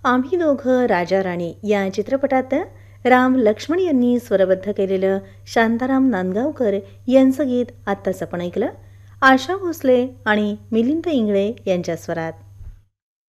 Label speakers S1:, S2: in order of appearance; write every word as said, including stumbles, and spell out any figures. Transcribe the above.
S1: आम्ही दोघं राजा राणी या चित्रपटात राम लक्ष्मण यांनी स्वरबद्ध केलेलं शांताराम नांदगावकर यांचं गीत आत्ताच आपण ऐकलं. आशा भोसले आणि मिलिंद इंगळे यांच्या स्वरात.